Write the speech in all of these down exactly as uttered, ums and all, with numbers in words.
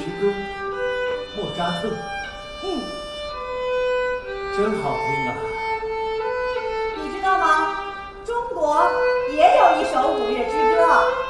之歌》，莫扎特。 嗯， 真好听啊！ 你知道吗？中国也有一首《五月之歌》。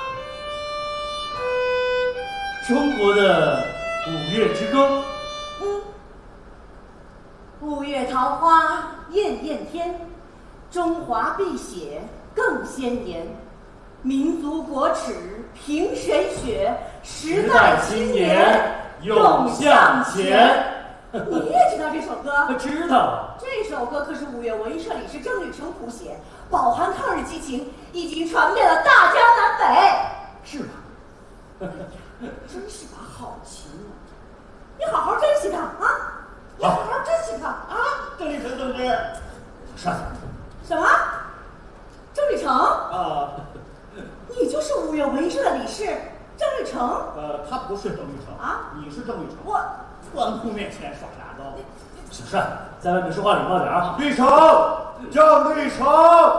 中国的《五月之歌》。 嗯。五月桃花艳艳天，中华碧血更鲜艳。民族国耻凭谁雪？时代青年勇向前。 你也知道这首歌？ 知道。 这首歌可是五月文艺社理事郑履成谱写，饱含抗日激情，已经传遍了大江南北。 是吗？ 真是把好情啊！你好好珍惜它啊！你好好珍惜它啊！ 郑履成同志， 啥？ 什么？郑履成？ 啊， 你就是五月文艺社的理事郑履成？ 呃，他不是郑履成啊， 你是郑履成。 我关公面前耍牙刀。 小单，在外面说话礼貌点啊！ 履成，郑履成，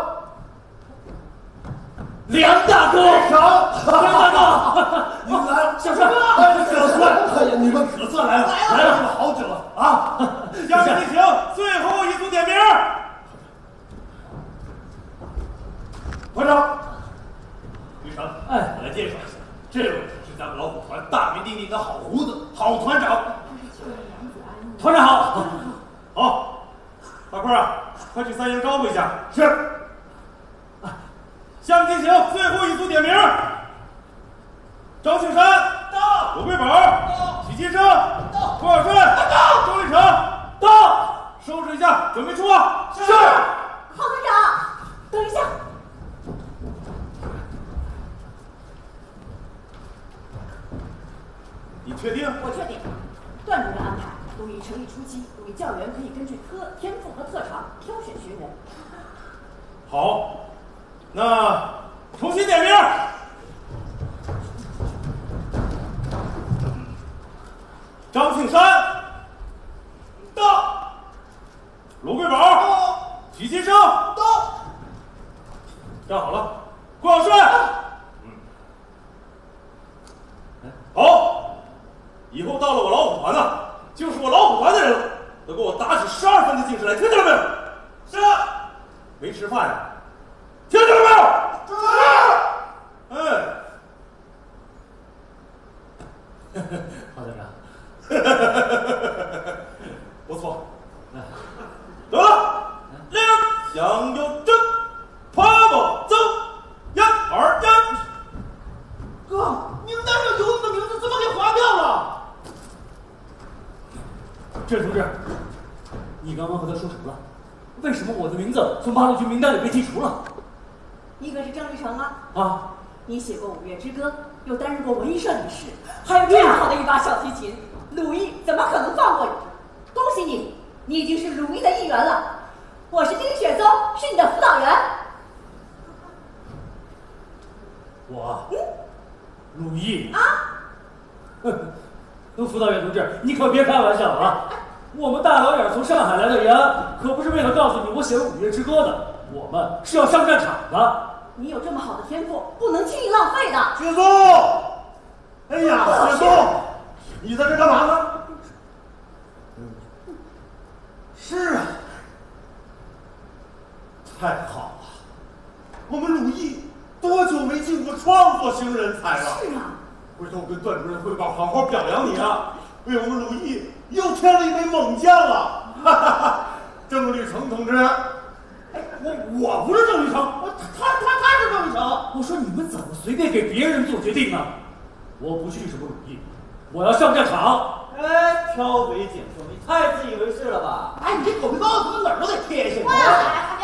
梁大哥， 履成， 梁大哥， 你们来了， 小单， 可算，哎呀，你们可算来了，来了好久了啊！ 下面进行最后一组点名。 团长， 吕成， 哎， 我来介绍一下，这位是咱们老虎团大名鼎鼎的好胡子，好团长。 团长好。 好，大块啊，快去三营招呼一下。 是。 下面进行最后一组点名。张庆山到，罗贵宝到，许金生到，郭小帅到，周立成到。收拾一下，准备出发。 是。郝团长，等一下。 你确定？ 我确定。段主任安排，鲁艺成立初期，鲁艺教员可以根据特天赋和特长挑选学员。 好，那重新点名。张庆山到，罗贵宝到，许金生到。站好了，郭小帅。嗯。好，以后到了我老虎团呢，就是我老虎团的人了，都给我打起十二分的精神来，听见了没有？是。没吃饭呀？听见了没有？是。哎。 郝团长。 不错。得了，令向右正，趴步走，一二一。 哥，名单上有你的名字，怎么给划掉了？ 郑同志，你刚刚和他说什么了？为什么我的名字从八路军名单里被剔除了？ 你可是郑履成啊！ 啊， 你写过《五月之歌》，又担任过文艺社理事，还有这样好的一把小提琴，鲁艺怎么可能放过你？恭喜你，你已经是鲁艺的一员了。我是丁雪松，是你的辅导员。 我，嗯，鲁艺啊， 哼，辅导员同志，你可别开玩笑了。我们大老远从上海来的人，可不是为了告诉你我写了《五月之歌》的，我们是要上战场的。 你有这么好的天赋，不能轻易浪费的。 雪松，哎呀，雪松，你在这干嘛呢？是啊，太好了，我们鲁艺多久没进过创作型人才了？ 是啊， 回头我跟段主任汇报，好好表扬你啊，为我们鲁艺又添了一枚猛将了。哈哈哈，郑履成同志。哎，我我不是郑履成，我他他他他是郑履成。 我说你们怎么随便给别人做决定啊？我不去什么鲁艺，我要上战场。 哎，挑嘴拣袖，你太自以为是了吧？ 哎，你这狗皮膏药怎么哪儿都得贴下去？ 哎